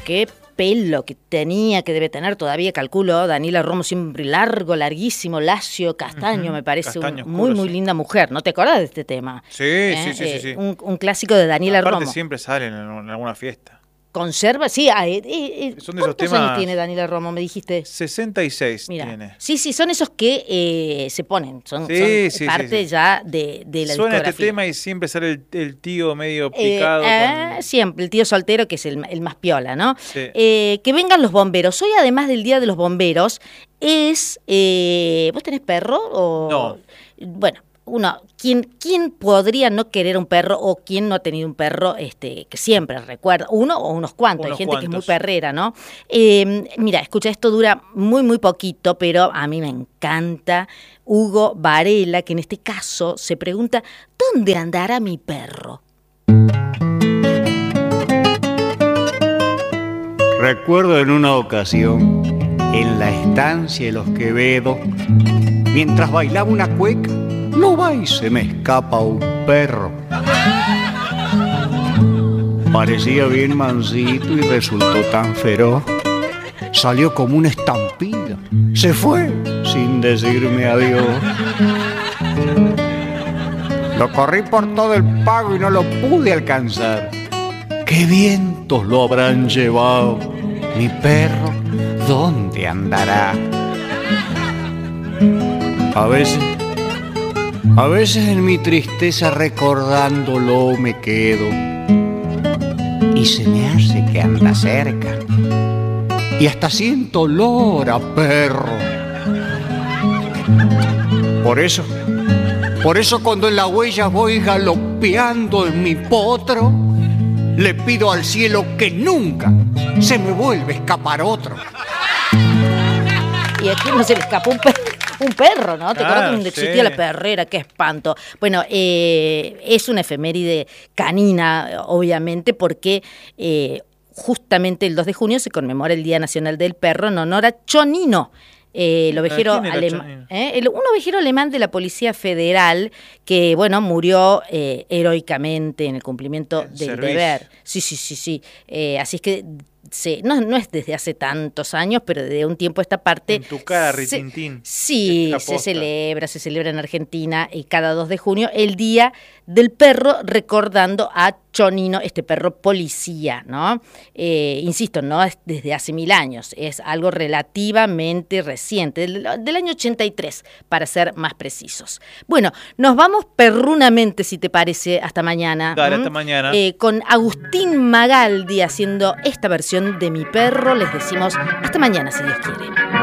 qué pelo que tenía, que debe tener todavía, calculo, Daniela Romo, siempre largo, larguísimo, lacio, castaño, me parece Castaño muy, oscuro, muy sí. linda mujer. ¿No te acordás de este tema? Sí, sí. Un clásico de Daniela Aparte Romo. siempre salen en alguna fiesta. ¿Conserva? Sí. Son de esos ¿Cuántos años temas. tiene Daniela Romo, me dijiste? 66 Mira, tiene. sí, son esos que se ponen, son Sí, parte ya de la Suena discografía. este tema y siempre sale el tío medio picado. Siempre, el tío soltero, que es el más piola, ¿no? Sí. Que vengan los bomberos. Hoy, además del Día de los Bomberos, es... ¿vos tenés perro? No. Bueno, ¿quién podría no querer un perro o quién no ha tenido un perro que siempre recuerda? Uno o unos cuantos. Hay gente que es muy perrera, ¿no? Mira, escucha, esto dura muy, muy poquito, pero a mí me encanta. Hugo Varela, que en este caso se pregunta, ¿dónde andará mi perro? Recuerdo en una ocasión, en la estancia de los Quevedo, mientras bailaba una cueca, no va y se me escapa un perro. Parecía bien mansito y resultó tan feroz. Salió como una estampida, se fue sin decirme adiós. Lo corrí por todo el pago y no lo pude alcanzar. ¿Qué vientos lo habrán llevado? Mi perro, ¿dónde andará? A veces en mi tristeza recordándolo me quedo y se me hace que anda cerca y hasta siento olor a perro. Por eso cuando en la huella voy galopeando en mi potro, le pido al cielo que nunca se me vuelva a escapar otro. Y aquí no se le escapó un perro, ¿no? ¿Te acuerdas cuando existía la perrera? ¡Qué espanto! Bueno, es una efeméride canina, obviamente, porque justamente el 2 de junio se conmemora el Día Nacional del Perro en honor a Chonino. Un ovejero alemán de la Policía Federal que, bueno, murió heroicamente en el cumplimiento del deber. Sí. Así es que no es desde hace tantos años, pero de un tiempo a esta parte. En tu cara, Ritintín. Sí, se celebra en Argentina cada 2 de junio el Día del Perro, recordando a Chonino, este perro policía, ¿no? Insisto, no es desde hace 1000 años, es algo relativamente reciente, del año 83, para ser más precisos. Bueno, nos vamos perrunamente, si te parece, hasta mañana. Dale, hasta mañana. Con Agustín Magaldi haciendo esta versión de Mi Perro, les decimos hasta mañana, si Dios quiere.